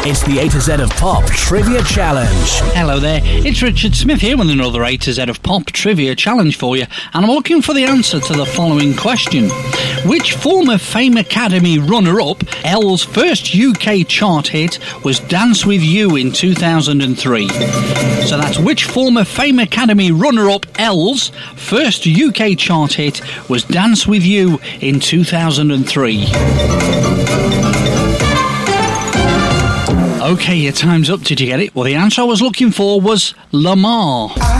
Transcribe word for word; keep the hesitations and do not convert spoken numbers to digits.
It's the A to Z of Pop Trivia Challenge. Hello there, it's Richard Smith here with another A to Z of Pop Trivia Challenge for you, and I'm looking for the answer to the following question. Which former Fame Academy runner-up, Elle's first U K chart hit was Dance With You in two thousand three? So that's which former Fame Academy runner-up, Elle's first U K chart hit was Dance With You in two thousand three? Okay, your time's up. Did you get it? Well, the answer I was looking for was Lamar.